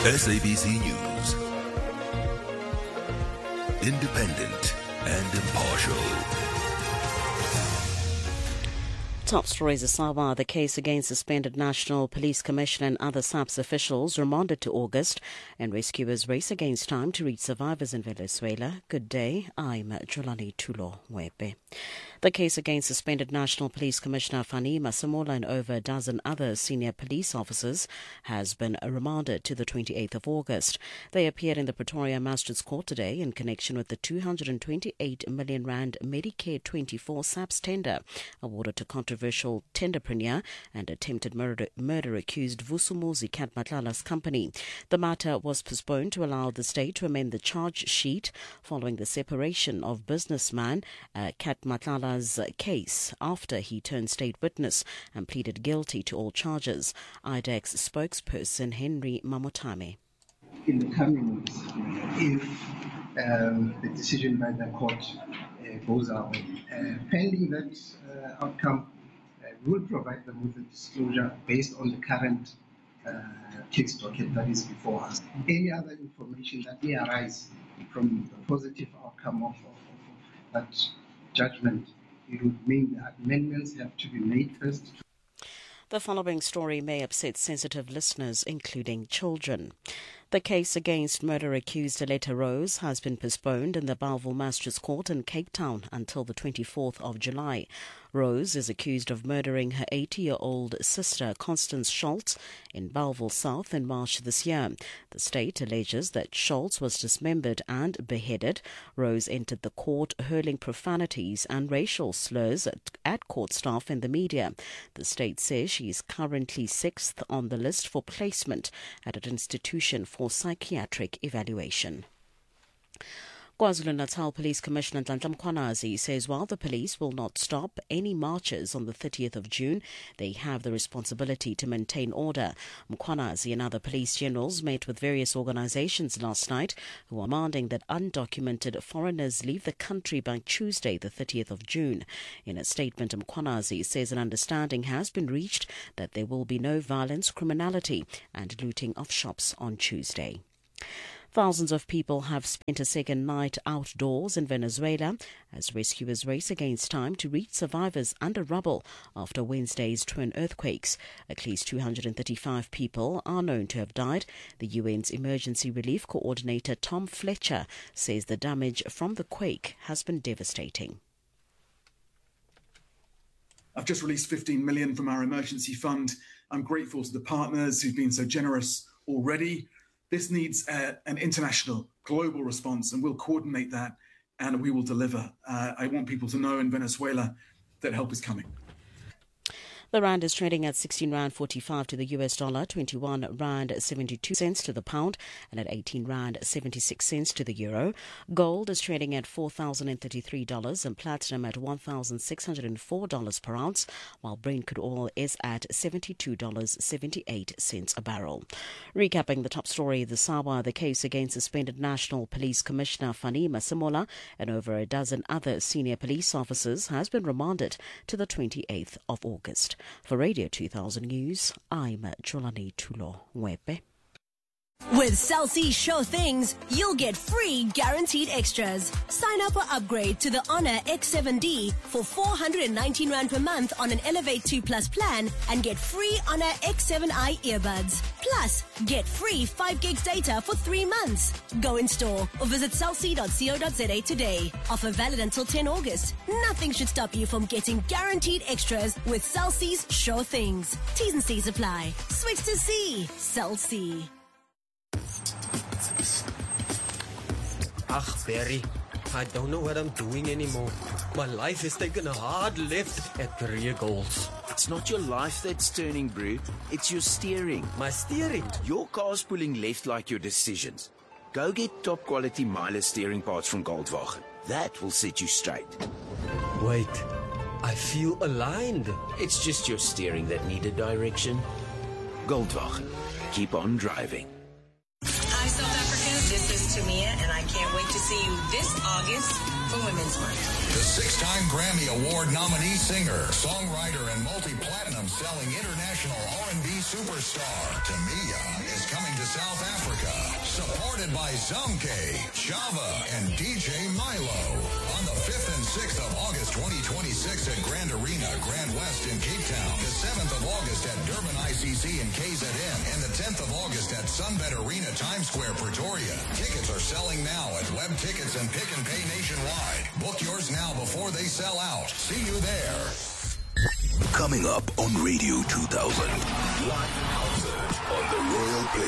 SABC News. Independent and impartial. Top stories of Sawa, the case against suspended National Police Commissioner and other SAPS officials remanded to August, and rescuers race against time to reach survivors in Venezuela. Good day, I'm Julani Tulo Wepe. The case against suspended National Police Commissioner Fani Masemola and over a dozen other senior police officers has been remanded to the 28th of August. They appeared in the Pretoria Magistrates Court today in connection with the 228 million rand Medicare 24 SAPS tender awarded to controversial tenderpreneur and attempted murder accused Vusumuzi Kat Matlala's company. The matter was postponed to allow the state to amend the charge sheet following the separation of businessman Kat Matlala's case after he turned state witness and pleaded guilty to all charges. IDEX spokesperson Henry Mamotame. In the coming weeks, if the decision by the court goes our way, pending that outcome, we will provide them with a disclosure based on the current case docket that is before us. Any other information that may arise from the positive outcome of that judgment, it would mean that amendments have to be made first. The following story may upset sensitive listeners, including children. The case against murder-accused Aletta Rose has been postponed in the Bellville Magistrates Court in Cape Town until the 24th of July. Rose is accused of murdering her 80-year-old sister, Constance Schultz, in Bellville South in March this year. The state alleges that Schultz was dismembered and beheaded. Rose entered the court hurling profanities and racial slurs at court staff and the media. The state says she is currently 6th on the list for placement at an institution for psychiatric evaluation. KwaZulu-Natal Police Commissioner Nhlanhla Mkhwanazi says while the police will not stop any marches on the 30th of June, they have the responsibility to maintain order. Mkhwanazi and other police generals met with various organizations last night who are demanding that undocumented foreigners leave the country by Tuesday, the 30th of June. In a statement, Mkhwanazi says an understanding has been reached that there will be no violence, criminality and looting of shops on Tuesday. Thousands of people have spent a second night outdoors in Venezuela as rescuers race against time to reach survivors under rubble after Wednesday's twin earthquakes. At least 235 people are known to have died. The UN's Emergency Relief Coordinator Tom Fletcher says the damage from the quake has been devastating. I've just released 15 million from our emergency fund. I'm grateful to the partners who've been so generous already. This needs an international, global response, and we'll coordinate that and we will deliver. I want people to know in Venezuela that help is coming. The rand is trading at 16 rand 45 to the US dollar, 21 rand 72 cents to the pound, and at 18 rand 76 cents to the euro. Gold is trading at $4,033 and platinum at $1,604 per ounce, while Brent crude oil is at $72.78 a barrel. Recapping the top story of the Sawa, the case against suspended National Police Commissioner Fani Masemola and over a dozen other senior police officers has been remanded to the 28th of August. For Radio 2000 News, I'm Julani Tulo Wepe. With Cell C Show Things, you'll get free guaranteed extras. Sign up or upgrade to the Honor X7D for 419 Rand per month on an Elevate 2 Plus plan and get free Honor X7i earbuds. Plus, get free 5 gigs data for 3 months. Go in store or visit cellc.co.za today. Offer valid until 10 August. Nothing should stop you from getting guaranteed extras with Cell C's Show Things. T's and C's apply. Switch to C. Cell C. Ach, Barry, I don't know what I'm doing anymore. My life has taken a hard left at career goals. It's not your life that's turning, Brew. It's your steering. My steering? Your car's pulling left like your decisions. Go get top quality Miele steering parts from Goldwagen. That will set you straight. Wait, I feel aligned. It's just your steering that needed direction. Goldwagen. Keep on driving. Hi, South Africa. This is Tamia, and I can't wait to see you this August for Women's Month. The 6-time Grammy Award nominee singer, songwriter, and multi-platinum selling international R&B superstar, Tamia, is coming to South Africa Supported by Zamke, Java, and DJ Milo. On the 5th and 6th of August 2026 at Grand Arena, Grand West in Cape Town. The 7th of August at Durban ICC in KZN. And the 10th of August at Sunbet Arena, Times Square, Pretoria. Tickets are selling now at Web Tickets and Pick and Pay nationwide. Book yours now before they sell out. See you there. Coming up on Radio 2000. Live concert on the Royal Play.